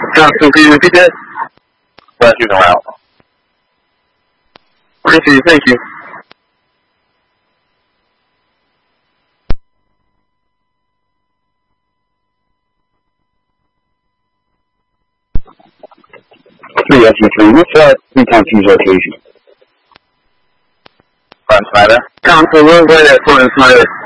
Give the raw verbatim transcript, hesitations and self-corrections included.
Council, can you repeat that? Glad you know out. Appreciate it, thank you. three S E three, what's uh, three times two's location? Front Snyder. Council, we'll go ahead, Front Snyder.